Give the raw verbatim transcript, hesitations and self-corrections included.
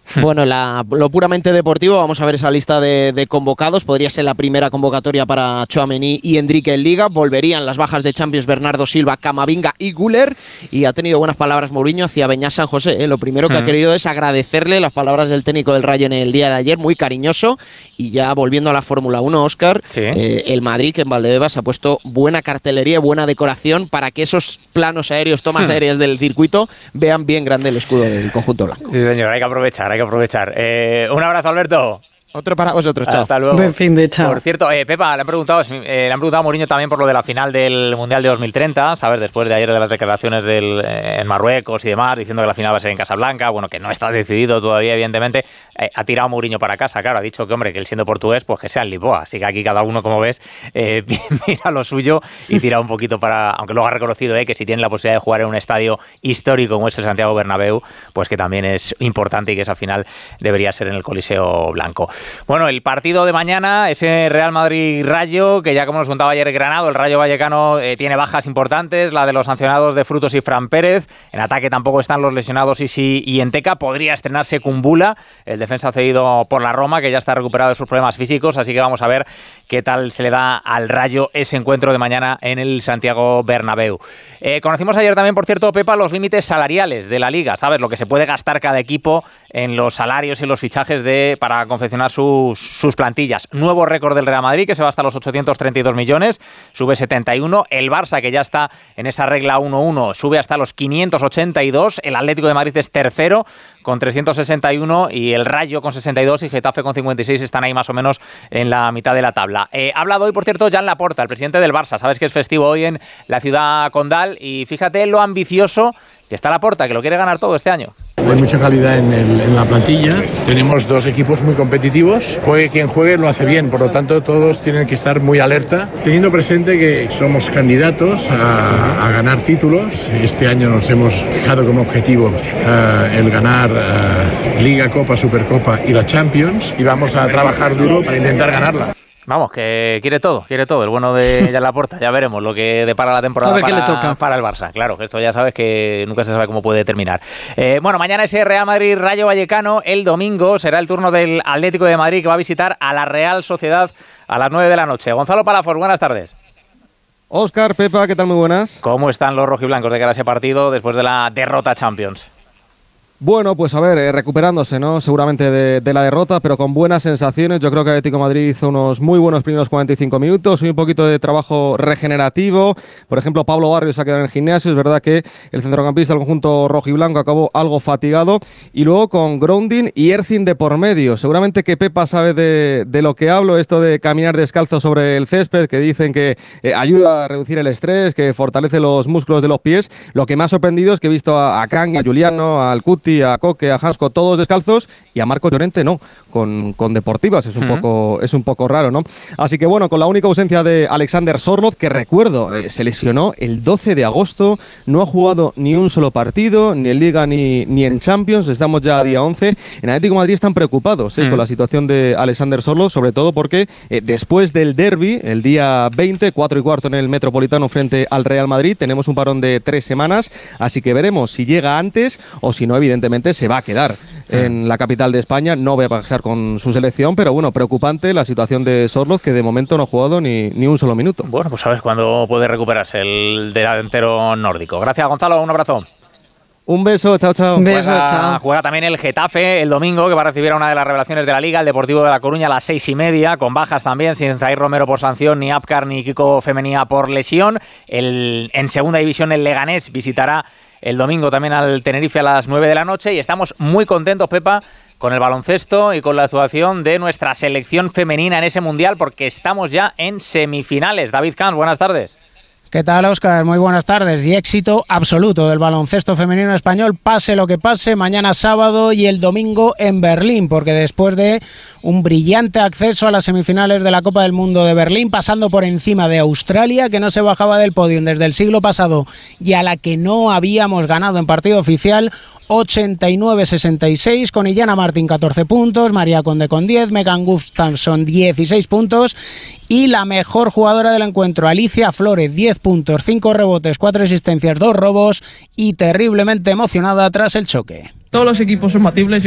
Bueno, la, lo puramente deportivo, vamos a ver esa lista de, de convocados. Podría ser la primera convocatoria para Tchouaméni y Enrique en Liga. Volverían las bajas de Champions Bernardo Silva, Camavinga y Güler. Y ha tenido buenas palabras Mourinho hacia Beñat San José. ¿eh? Lo primero que uh-huh. ha querido es agradecerle las palabras del técnico del Rayo en el día de ayer, muy cariñoso. Y ya volviendo a la Fórmula uno, Óscar, ¿sí? eh, el Madrid, que en Valdebebas ha puesto buena cartelería, buena decoración para que esos planos aéreos, tomas uh-huh. aéreas del circuito, vean bien grande el escudo del conjunto blanco. Sí, señor, hay que aprovechar, hay que aprovechar. Eh, un abrazo, Alberto. Otro para vosotros, chao. Hasta luego. Buen fin de chao. Por cierto, eh, Pepa, le han preguntado, eh, le han preguntado a Mourinho también por lo de la final del Mundial de dos mil treinta, ¿sabes? Después de ayer de las declaraciones del, eh, en Marruecos y demás, diciendo que la final va a ser en Casablanca, bueno, que no está decidido todavía, evidentemente. Eh, ha tirado Mourinho para casa, claro, ha dicho que, hombre, que él siendo portugués, pues que sea en Lisboa. Así que aquí cada uno, como ves, eh, mira lo suyo y tira un poquito para... Aunque luego ha reconocido eh, que si tiene la posibilidad de jugar en un estadio histórico como es el Santiago Bernabéu, pues que también es importante y que esa final debería ser en el Coliseo Blanco. Bueno, el partido Partido de mañana, ese Real Madrid-Rayo, que ya como nos contaba ayer Granado, el Rayo Vallecano eh, tiene bajas importantes, la de los sancionados de Frutos y Fran Pérez. En ataque tampoco están los lesionados Isi y Enteca. Podría estrenarse Kumbula, el defensa cedido por la Roma, que ya está recuperado de sus problemas físicos, así que vamos a ver qué tal se le da al Rayo ese encuentro de mañana en el Santiago Bernabéu. Eh, conocimos ayer también, por cierto, Pepa, los límites salariales de la Liga, ¿sabes? Lo que se puede gastar cada equipo en los salarios y los fichajes de para confeccionar sus, sus plantillas. Nuevo récord del Real Madrid, que se va hasta los ochocientos treinta y dos millones, sube setenta y uno. El Barça, que ya está en esa regla uno uno, sube hasta los quinientos ochenta y dos. El Atlético de Madrid es tercero con trescientos sesenta y uno y el Rayo con sesenta y dos y Getafe con cincuenta y seis están ahí más o menos en la mitad de la tabla. Eh, ha hablado hoy, por cierto, Joan Laporta, el presidente del Barça. Sabes que es festivo hoy en la ciudad condal y fíjate lo ambicioso que está Laporta, que lo quiere ganar todo este año. Hay mucha calidad en, el, en la plantilla, tenemos dos equipos muy competitivos, juegue quien juegue lo hace bien, por lo tanto todos tienen que estar muy alerta, teniendo presente que somos candidatos a, a ganar títulos. Este año nos hemos fijado como objetivo uh, el ganar uh, Liga, Copa, Supercopa y la Champions y vamos a trabajar duro para intentar ganarla. Vamos, que quiere todo, quiere todo, el bueno de Joan Laporta. Ya veremos lo que depara la temporada para, le toca. para el Barça. Claro, que esto ya sabes que nunca se sabe cómo puede terminar. Eh, bueno, mañana ese Real Madrid-Rayo Vallecano. El domingo será el turno del Atlético de Madrid, que va a visitar a la Real Sociedad a las nueve de la noche. Gonzalo Palafox, buenas tardes. Óscar, Pepa, ¿qué tal? Muy buenas. ¿Cómo están los rojiblancos de cara a ese partido después de la derrota Champions? Bueno, pues a ver, eh, recuperándose, ¿no? Seguramente de, de la derrota, pero con buenas sensaciones. Yo creo que Atlético de Madrid hizo unos muy buenos primeros cuarenta y cinco minutos, un poquito de trabajo regenerativo. Por ejemplo, Pablo Barrios se ha quedado en el gimnasio. Es verdad que el centrocampista del conjunto rojiblanco acabó algo fatigado. Y luego con Grounding y Ercin de por medio. Seguramente que Pepa sabe de, de lo que hablo, esto de caminar descalzo sobre el césped, que dicen que eh, ayuda a reducir el estrés, que fortalece los músculos de los pies. Lo que me ha sorprendido es que he visto a, a Kang, a Juliano, al Cuti, a Coque, a Hansco, todos descalzos, y a Marco Llorente no, con, con deportivas. Es un, uh-huh. poco, es un poco raro, ¿no? Así que bueno, con la única ausencia de Alexander Sørloth, que recuerdo, eh, se lesionó el doce de agosto, no ha jugado ni un solo partido, ni en Liga ni, ni en Champions. Estamos ya a día once. En Atlético de Madrid están preocupados eh, uh-huh. con la situación de Alexander Sørloth, sobre todo porque eh, después del derbi, el día veinte, cuatro y cuarto en el Metropolitano frente al Real Madrid, tenemos un parón de tres semanas, así que veremos si llega antes o si no, evidentemente se va a quedar en la capital de España. No va a viajar con su selección, pero bueno, preocupante la situación de Sørloth, que de momento no ha jugado ni, ni un solo minuto. Bueno, pues sabes cuándo puede recuperarse el delantero nórdico. Gracias, Gonzalo, un abrazo. Un beso, chao, chao. Un beso, juega, chao. Juega también el Getafe el domingo, que va a recibir a una de las revelaciones de la Liga, el Deportivo de La Coruña, a las seis y media, con bajas también, sin Zaire Romero por sanción, ni Apcar ni Kiko Femenía por lesión. El, en segunda división, el Leganés visitará el domingo también al Tenerife a las nueve de la noche, y estamos muy contentos, Pepa, con el baloncesto y con la actuación de nuestra selección femenina en ese mundial, porque estamos ya en semifinales. David Camps, buenas tardes. ¿Qué tal, Óscar? Muy buenas tardes. Y éxito absoluto del baloncesto femenino español, pase lo que pase, mañana sábado y el domingo en Berlín, porque después de un brillante acceso a las semifinales de la Copa del Mundo de Berlín, pasando por encima de Australia, que no se bajaba del podio desde el siglo pasado y a la que no habíamos ganado en partido oficial, ochenta y nueve sesenta y seis, con Illana Martín catorce puntos, María Conde con diez, Megan Gustafsson dieciséis puntos y la mejor jugadora del encuentro, Alicia Flores, diez puntos, cinco rebotes, cuatro asistencias, dos robos y terriblemente emocionada tras el choque. Todos los equipos son batibles.